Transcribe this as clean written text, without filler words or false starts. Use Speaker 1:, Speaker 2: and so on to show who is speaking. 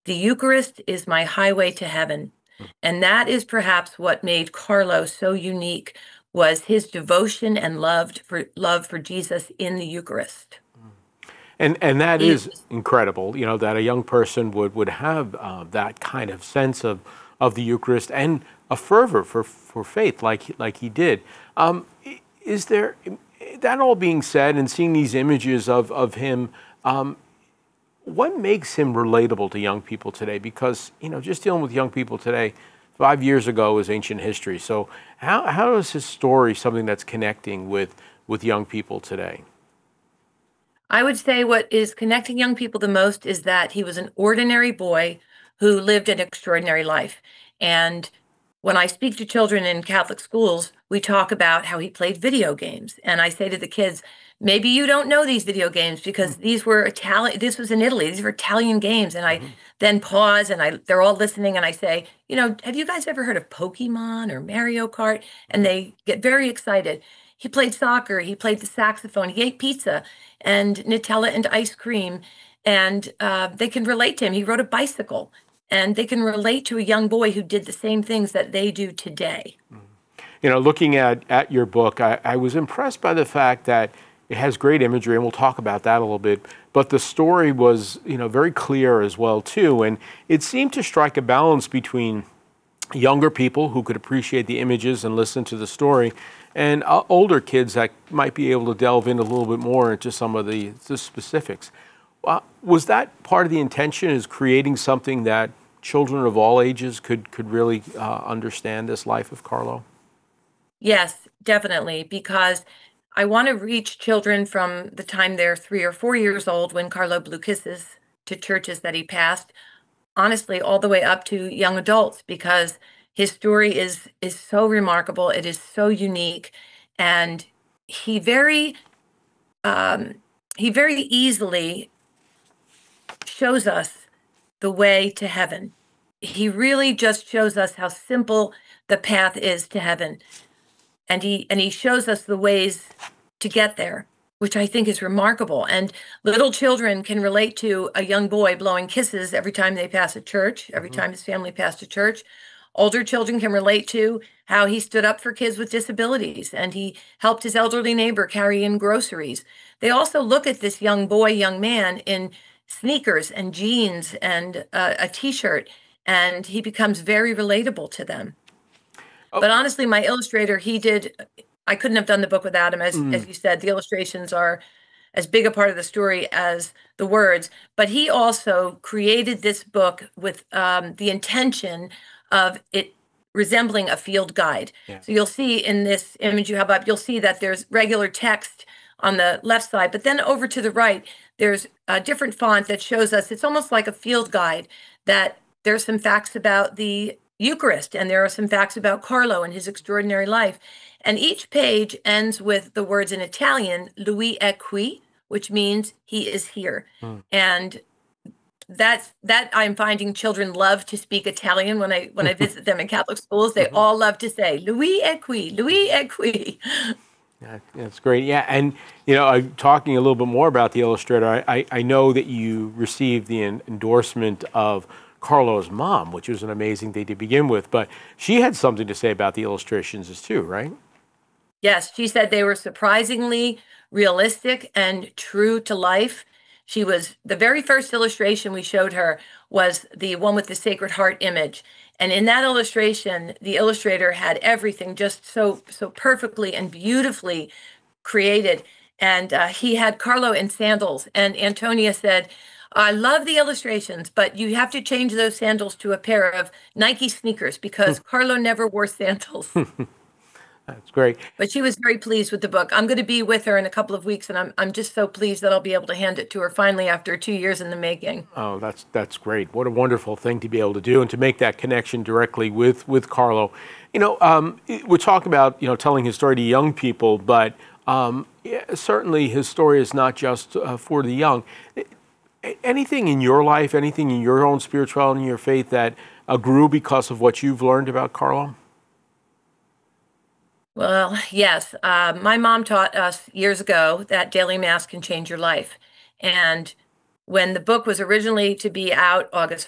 Speaker 1: The Eucharist is my highway to heaven. And that is perhaps what made Carlo so unique, was his devotion and love for Jesus in the Eucharist.
Speaker 2: And that
Speaker 1: He,
Speaker 2: is incredible, that a young person would have that kind of sense of the Eucharist and a fervor for faith like he did. Is there, that all being said, and seeing these images of him, what makes him relatable to young people today? Because, just dealing with young people today, 5 years ago was ancient history. So how is his story something that's connecting with young people today?
Speaker 1: I would say what is connecting young people the most is that he was an ordinary boy who lived an extraordinary life. And when I speak to children in Catholic schools, we talk about how he played video games. And I say to the kids, maybe you don't know these video games because these were Italian, this was in Italy, these were Italian games. And I then pause and they're all listening and I say, have you guys ever heard of Pokemon or Mario Kart? And they get very excited. He played soccer, he played the saxophone, he ate pizza and Nutella and ice cream. And they can relate to him. He rode a bicycle and they can relate to a young boy who did the same things that they do today.
Speaker 2: Looking at your book, I was impressed by the fact that it has great imagery, and we'll talk about that a little bit, but the story was, very clear as well, too, and it seemed to strike a balance between younger people who could appreciate the images and listen to the story, and older kids that might be able to delve in a little bit more into some of the specifics. Was that part of the intention, is creating something that children of all ages could really understand this life of Carlo?
Speaker 1: Yes, definitely, because I want to reach children from the time they're 3 or 4 years old when Carlo blew kisses to churches that he passed, honestly, all the way up to young adults, because his story is so remarkable. It is so unique, and he very he very easily shows us the way to heaven. He really just shows us how simple the path is to heaven. And he shows us the ways to get there, which I think is remarkable. And little children can relate to a young boy blowing kisses every time they pass a church, every time his family passed a church. Older children can relate to how he stood up for kids with disabilities and he helped his elderly neighbor carry in groceries. They also look at this young boy, young man in sneakers and jeans and a t-shirt, and he becomes very relatable to them. But honestly, my illustrator, I couldn't have done the book without him. As you said, the illustrations are as big a part of the story as the words. But he also created this book with the intention of it resembling a field guide. Yeah. So you'll see in this image you have up, you'll see that there's regular text on the left side, but then over to the right, there's a different font that shows us, it's almost like a field guide, that there's some facts about the Eucharist, and there are some facts about Carlo and his extraordinary life. And each page ends with the words in Italian, Lui è qui, which means he is here. And that I'm finding children love to speak Italian when I visit them in Catholic schools. They all love to say, Lui è qui, Lui è qui.
Speaker 2: That's great. Yeah, and talking a little bit more about the illustrator, I know that you received the endorsement of Carlo's mom, which was an amazing thing to begin with, but she had something to say about the illustrations too, right?
Speaker 1: Yes, she said they were surprisingly realistic and true to life. The very first illustration we showed her was the one with the Sacred Heart image. And in that illustration, the illustrator had everything just so perfectly and beautifully created. And he had Carlo in sandals. And Antonia said, I love the illustrations, but you have to change those sandals to a pair of Nike sneakers because Carlo never wore sandals.
Speaker 2: That's great.
Speaker 1: But she was very pleased with the book. I'm going to be with her in a couple of weeks, and I'm just so pleased that I'll be able to hand it to her finally after 2 years in the making.
Speaker 2: Oh, that's great. What a wonderful thing to be able to do and to make that connection directly with Carlo. We're talking about telling his story to young people, but certainly his story is not just for the young. Anything in your life, anything in your own spirituality and your faith that grew because of what you've learned about Carlo?
Speaker 1: Well, yes. My mom taught us years ago that daily mass can change your life. And when the book was originally to be out August